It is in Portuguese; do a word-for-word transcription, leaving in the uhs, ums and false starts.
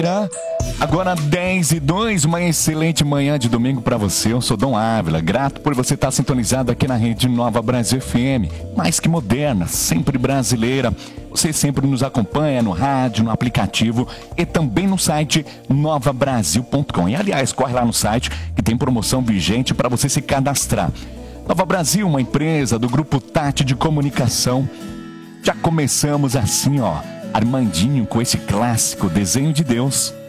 Agora dez e dois, uma excelente manhã de domingo para você. Eu sou Dom Ávila, grato por você estar sintonizado aqui na Rede Nova Brasil F M, mais que moderna, sempre brasileira. Você sempre nos acompanha no rádio, no aplicativo e também no site nova brasil ponto com. E aliás, corre lá no site que tem promoção vigente para você se cadastrar. Nova Brasil, uma empresa do Grupo Tati de Comunicação. Já começamos assim, ó, Armandinho com esse clássico Desenho de Deus.